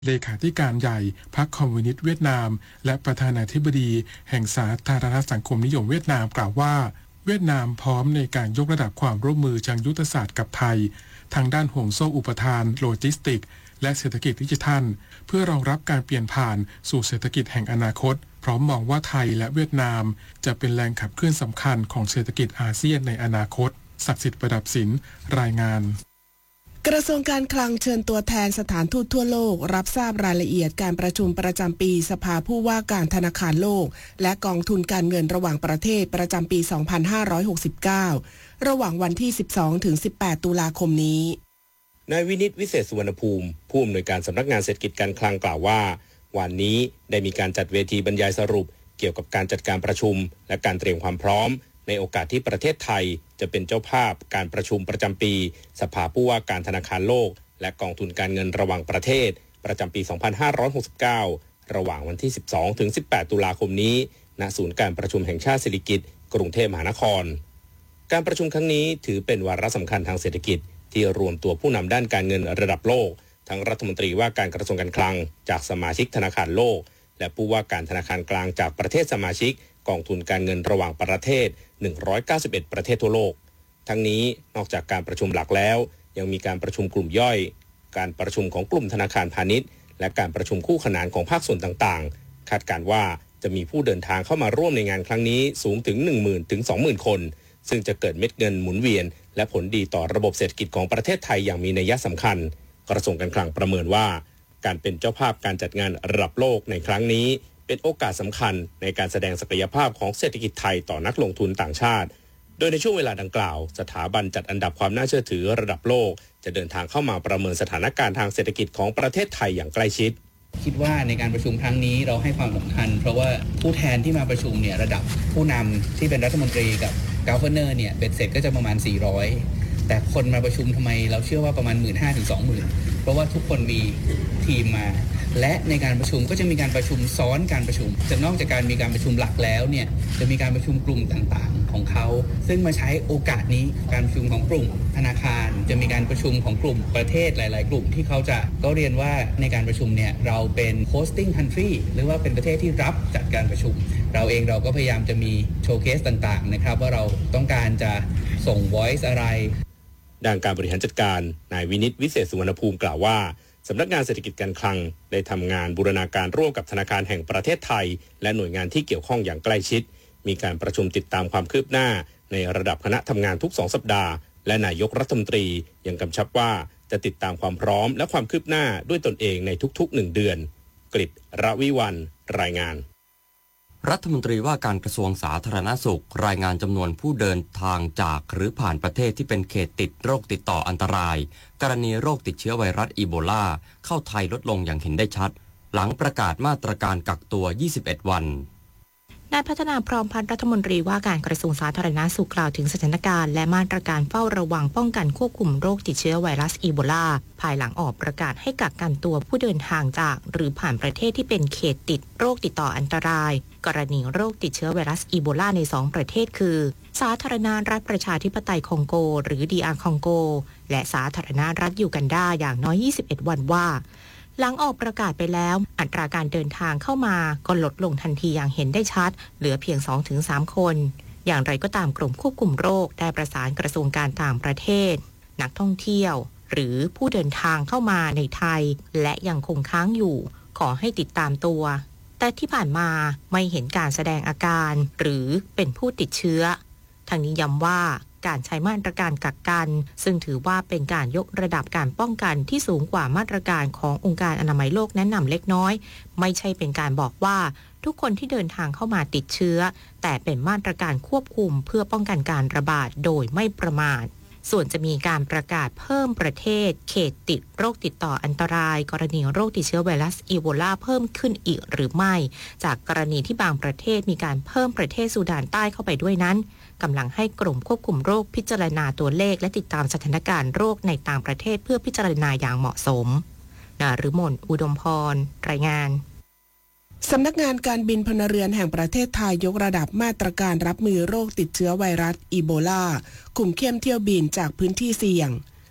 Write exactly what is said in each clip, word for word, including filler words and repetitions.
เลขาธิการใหญ่พรรคคอมมิวนิสต์เวียดนามและประธานาธิบดีแห่งสาธารณสังคมนิยมเวียดนามกล่าวว่าเวียดนามพร้อมในการยกระดับความร่วมมือเชิงยุทธศาสตร์กับไทยทางด้านห่วงโซ่อุปทานโลจิสติกและเศรษฐกิจดิจิทัลเพื่อรองรับการเปลี่ยนผ่านสู่เศรษฐกิจแห่งอนาคตพร้อมมองว่าไทยและเวียดนามจะเป็นแรงขับเคลื่อนสำคัญของเศรษฐกิจอาเซียนในอนาคตศักดิ์สิทธิ์ประดับศิลป์รายงานกระทรวงการคลังเชิญตัวแทนสถานทูตทั่วโลกรับทราบรายละเอียดการประชุมประจำปีสภาผู้ว่าการธนาคารโลกและกองทุนการเงินระหว่างประเทศประจำปี สองพันห้าร้อยหกสิบเก้า ระหว่างวันที่ สิบสองถึงสิบแปด ตุลาคมนี้นายวินิตวิเศษสุวรรณภูมิผู้อำนวยการสำนักงานเศรษฐกิจการคลังกล่าวว่าวันนี้ได้มีการจัดเวทีบรรยายสรุปเกี่ยวกับการจัดการประชุมและการเตรียมความพร้อมในโอกาสที่ประเทศไทยจะเป็นเจ้าภาพการประชุมประจำปีสภาผู้ว่าการธนาคารโลกและกองทุนการเงินระหว่างประเทศประจำปี สองพันห้าร้อยหกสิบเก้า ระหว่างวันที่ สิบสองถึงสิบแปด ตุลาคมนี้ณศูนย์การประชุมแห่งชาติสิริกิติ์กรุงเทพมหานครการประชุมครั้งนี้ถือเป็นวาระสำคัญทางเศรษฐกิจที่รวมตัวผู้นำด้านการเงินระดับโลกทั้งรัฐมนตรีว่าการกระทรวงการคลังจากสมาชิกธนาคารโลกและผู้ว่าการธนาคารกลางจากประเทศสมาชิกกองทุนการเงินระหว่างประเทศหนึ่งร้อยเก้าสิบเอ็ดประเทศทั่วโลกทั้งนี้นอกจากการประชุมหลักแล้วยังมีการประชุมกลุ่มย่อยการประชุมของกลุ่มธนาคารพาณิชย์และการประชุมคู่ขนานของภาคส่วนต่างๆคาดการณ์ว่าจะมีผู้เดินทางเข้ามาร่วมในงานครั้งนี้สูงถึง หนึ่งหมื่น ถึง สองหมื่น คนซึ่งจะเกิดเม็ดเงินหมุนเวียนและผลดีต่อระบบเศรษฐกิจของประเทศไทยอย่างมีนัยสำคัญกระทรวงการคลังประเมินว่าการเป็นเจ้าภาพการจัดงานระดับโลกในครั้งนี้เป็นโอกาสสำคัญในการแสดงศักยภาพของเศรษฐกิจไทยต่อนักลงทุนต่างชาติโดยในช่วงเวลาดังกล่าวสถาบันจัดอันดับความน่าเชื่อถือระดับโลกจะเดินทางเข้ามาประเมินสถานการณ์ทางเศรษฐกิจของประเทศไทยอย่างใกล้ชิดคิดว่าในการประชุมครั้งนี้เราให้ความสำคัญเพราะว่าผู้แทนที่มาประชุมเนี่ยระดับผู้นำที่เป็นรัฐมนตรีกับGovernor เนี่ยเบ็ดเสร็จก็จะประมาณสี่ร้อยแต่คนมาประชุมทำไมเราเชื่อว่าประมาณ หนึ่งหมื่นห้าพัน ถึง สองหมื่น เพราะว่าทุกคนมีทีมมาและในการประชุมก็จะมีการประชุมซ้อนการประชุมจะนอกจากการมีการประชุมหลักแล้วเนี่ยจะมีการประชุมกลุ่มต่างๆของเขาซึ่งมาใช้โอกาสนี้การประชุมของกลุ่มธนาคารจะมีการประชุมของกลุ่มประเทศหลายๆกลุ่มที่เขาจะก็เรียนว่าในการประชุมเนี่ยเราเป็น hosting country หรือว่าเป็นประเทศที่รับจัดการประชุมเราเองเราก็พยายามจะมีโชว์เคสต่างๆนะครับว่าเราต้องการจะส่ง voice อะไรด้านการบริหารจัดการนายวินิตวิเศษสุวรรณภูมิกล่าวว่าสำนักงานเศรษฐกิจการคลังได้ทำงานบูรณาการร่วมกับธนาคารแห่งประเทศไทยและหน่วยงานที่เกี่ยวข้องอย่างใกล้ชิดมีการประชุมติดตามความคืบหน้าในระดับคณะทำงานทุกสองสัปดาห์และนายกรัฐมนตรียังกำชับว่าจะติดตามความพร้อมและความคืบหน้าด้วยตนเองในทุกๆหนึ่งเดือนกฤษณ์ รวิวรรณรายงานรัฐมนตรีว่าการกระทรวงสาธารณสุขรายงานจำนวนผู้เดินทางจากหรือผ่านประเทศที่เป็นเขตติดโรคติดต่ออันตรายกรณีโรคติดเชื้อไวรัสอีโบลาเข้าไทยลดลงอย่างเห็นได้ชัดหลังประกาศมาตรการกักตัวยี่สิบเอ็ดวันนายพัฒนาพร้อมพันธ์รัฐมนตรีว่าการกระทรวงสาธารณสุขกล่าวถึงสถานการณ์และมาตรการเฝ้าระวังป้องกันควบคุมโรคติดเชื้อไวรัสอีโบลาภายหลังออกประกาศให้กักกันตัวผู้เดินทางจากหรือผ่านประเทศที่เป็นเขตติดโรคติดต่ออันตรายกรณีโรคติดเชื้อไวรัสอีโบลาในสองประเทศคือสาธารณรัฐประชาธิปไตยคองโกหรือ ดี อาร์ คองโกและสาธารณรัฐยูกันดาอย่างน้อยยี่สิบเอ็ดวันว่าหลังออกประกาศไปแล้วอัตราการเดินทางเข้ามาก็ลดลงทันทีอย่างเห็นได้ชัดเหลือเพียง สองถึงสาม คนอย่างไรก็ตามกรมควบคุมโรคได้ประสานกระทรวงการต่างประเทศนักท่องเที่ยวหรือผู้เดินทางเข้ามาในไทยและยังคงค้างอยู่ขอให้ติดตามตัวแต่ที่ผ่านมาไม่เห็นการแสดงอาการหรือเป็นผู้ติดเชื้อทางนี้ย้ำว่าการใช้มาตรการกักกันซึ่งถือว่าเป็นการยกระดับการป้องกันที่สูงกว่ามาตรการขององค์การอนามัยโลกแนะนำเล็กน้อยไม่ใช่เป็นการบอกว่าทุกคนที่เดินทางเข้ามาติดเชื้อแต่เป็นมาตรการควบคุมเพื่อป้องกันการระบาดโดยไม่ประมาทส่วนจะมีการประกาศเพิ่มประเทศเขตติดโรคติดต่ออันตรายกรณีโรคติดเชื้อไวรัสอีโบลาเพิ่มขึ้นอีกหรือไม่จากกรณีที่บางประเทศมีการเพิ่มประเทศซูดานใต้เข้าไปด้วยนั้นกำลังให้กรมควบคุมโรคพิจารณาตัวเลขและติดตามสถานการณ์โรคในต่างประเทศเพื่อพิจารณาอย่างเหมาะสมนฤมล อุดมพรรายงานสำนักงานการบินพลเรือนแห่งประเทศไทยยกระดับมาตรการรับมือโรคติดเชื้อไวรัสอีโบลาคุมเข้มเที่ยวบินจากพื้นที่เสี่ยง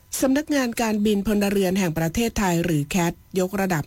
สำนักงานการบินพลเรือนแห่งประเทศไทยหรือแคทยกระดับ